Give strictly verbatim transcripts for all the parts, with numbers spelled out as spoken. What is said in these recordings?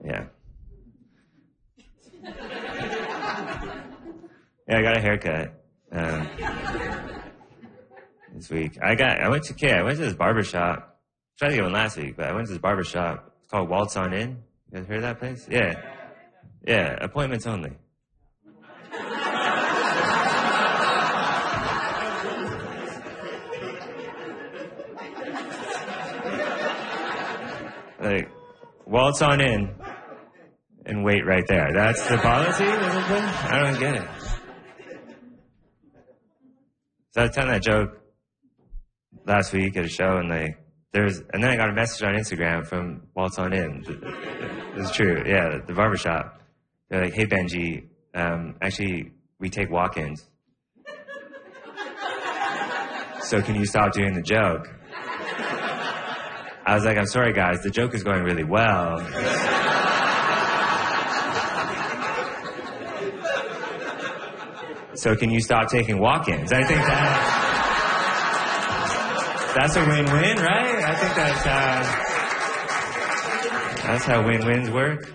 Yeah. Yeah, I got a haircut um, this week. I got. I went to. Okay, I went to this barbershop. I tried to get one last week, but I went to this barbershop. It's called Waltz On In. You guys heard of that place? Yeah. Yeah. Appointments only. Like, waltz on in and wait right there. That's the policy? I don't get it. So I was telling that joke last week at a show, and like, there's, and then I got a message on Instagram from Waltz On In. It's true, yeah, the barbershop. They're like, hey Benji, um, actually, we take walk-ins. So can you stop doing the joke? I was like, I'm sorry guys, the joke is going really well. So can you stop taking walk-ins? I think that that's a win-win, right? I think that's uh, that's how win-wins work.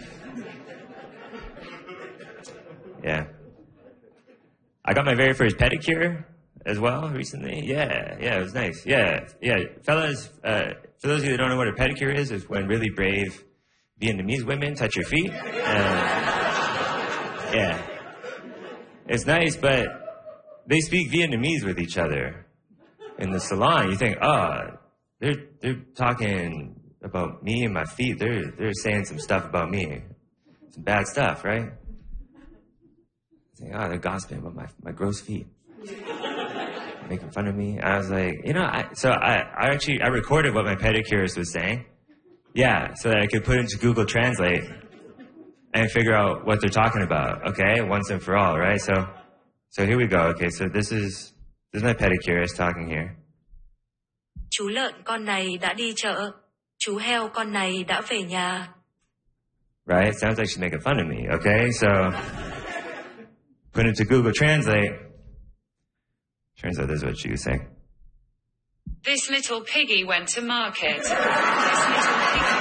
Yeah. I got my very first pedicure as well recently. Yeah, yeah, it was nice. Yeah, yeah. Fellas, uh, for those of you that don't know what a pedicure is, it's when really brave Vietnamese women touch your feet. Uh, yeah. It's nice, but they speak Vietnamese with each other in the salon. You think, oh, they're they're talking about me and my feet. They're they're saying some stuff about me, some bad stuff, right? I think, oh, they're gossiping about my my gross feet, making fun of me. I was like, you know, I, so I I actually I recorded what my pedicurist was saying, yeah, so that I could put into Google Translate and figure out what they're talking about, okay, once and for all, right? So, so here we go. Okay, so this is this is my pedicurist talking here. Chú lợn con này đã đi chợ, chú heo con này đã về nhà. Right? It sounds like she's making fun of me. Okay, so put it to Google Translate. Turns out this is what she was saying. This little piggy went to market. This little piggy.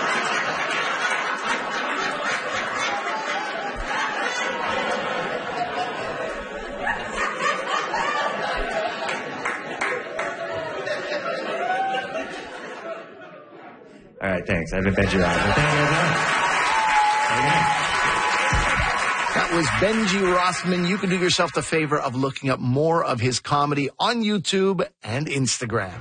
All right, thanks. I've been Benji Rossman. Thank you guys. That was Benji Rossman. You can do yourself the favor of looking up more of his comedy on YouTube and Instagram.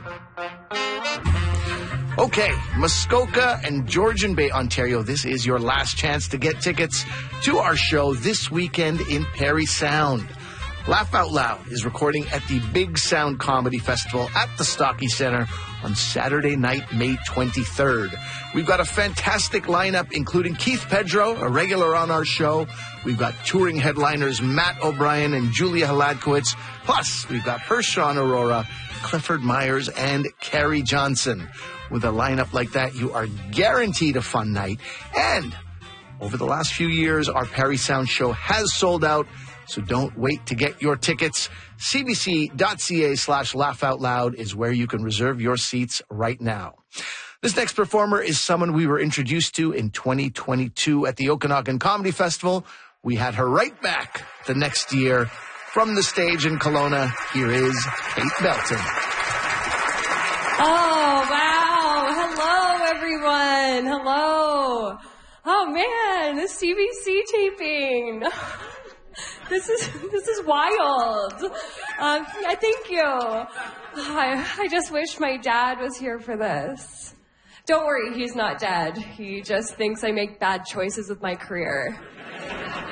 Okay, Muskoka and Georgian Bay, Ontario, this is your last chance to get tickets to our show this weekend in Parry Sound. Laugh Out Loud is recording at the Big Sound Comedy Festival at the Stocky Centre on Saturday night, May twenty-third. We've got a fantastic lineup, including Keith Pedro, a regular on our show. We've got touring headliners Matt O'Brien and Julia Hladkowicz. Plus, we've got Hershon Aurora, Clifford Myers, and Carrie Johnson. With a lineup like that, you are guaranteed a fun night. And over the last few years, our Parry Sound show has sold out. So don't wait to get your tickets. cbc.ca slash laugh out loud is where you can reserve your seats right now. This next performer is someone we were introduced to in twenty twenty-two at the Okanagan Comedy Festival. We had her right back the next year. From the stage in Kelowna, here is Kate Belton. Oh, wow. Hello, everyone. Hello. Oh, man, this C B C taping. This is this is wild. Um, I thank you. I, I just wish my dad was here for this. Don't worry, he's not dead. He just thinks I make bad choices with my career.